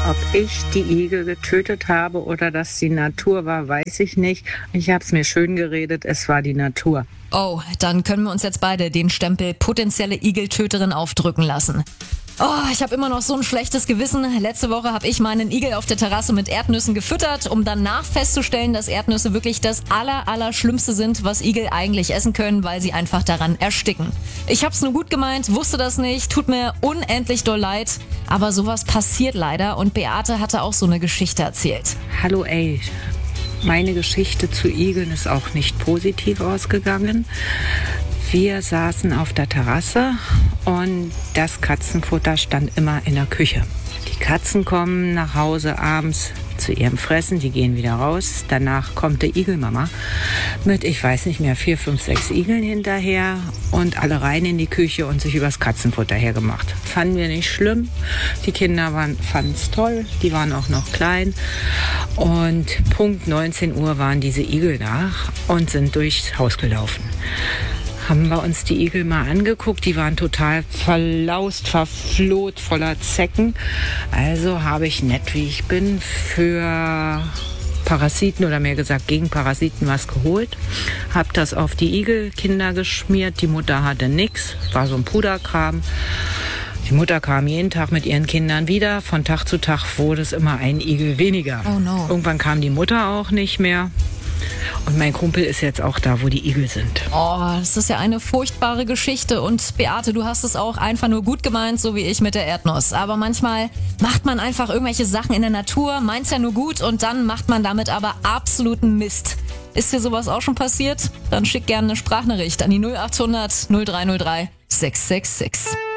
Ob ich die Igel getötet habe oder dass die Natur war, weiß ich nicht. Ich habe es mir schön geredet, es war die Natur. Oh, dann können wir uns jetzt beide den Stempel potenzielle Igeltöterin aufdrücken lassen. Oh, ich habe immer noch so ein schlechtes Gewissen. Letzte Woche habe ich meinen Igel auf der Terrasse mit Erdnüssen gefüttert, um danach festzustellen, dass Erdnüsse wirklich das Allerschlimmste sind, was Igel eigentlich essen können, weil sie einfach daran ersticken. Ich habe es nur gut gemeint, wusste das nicht, tut mir unendlich doll leid, aber sowas passiert leider und Beate hatte auch so eine Geschichte erzählt. Hallo ey, meine Geschichte zu Igeln ist auch nicht positiv ausgegangen. Wir saßen auf der Terrasse und das Katzenfutter stand immer in der Küche. Die Katzen kommen nach Hause abends zu ihrem Fressen, die gehen wieder raus. Danach kommt die Igelmama mit, ich weiß nicht mehr, 4, 5, 6 Igeln hinterher und alle rein in die Küche und sich übers Katzenfutter hergemacht. Fanden wir nicht schlimm. Die Kinder fanden es toll, die waren auch noch klein. Und Punkt 19 Uhr waren diese Igel da und sind durchs Haus gelaufen. Haben wir uns die Igel mal angeguckt, die waren total verlaust, verfloht, voller Zecken. Also habe ich, nett wie ich bin, für Parasiten oder mehr gesagt gegen Parasiten was geholt. Habe das auf die Igelkinder geschmiert, die Mutter hatte nix, war so ein Puderkram. Die Mutter kam jeden Tag mit ihren Kindern wieder. Von Tag zu Tag wurde es immer ein Igel weniger. Oh no. Irgendwann kam die Mutter auch nicht mehr. Und mein Kumpel ist jetzt auch da, wo die Igel sind. Oh, das ist ja eine furchtbare Geschichte. Und Beate, du hast es auch einfach nur gut gemeint, so wie ich mit der Erdnuss. Aber manchmal macht man einfach irgendwelche Sachen in der Natur, meint's ja nur gut und dann macht man damit aber absoluten Mist. Ist dir sowas auch schon passiert? Dann schick gerne eine Sprachnachricht an die 0800 0303 666.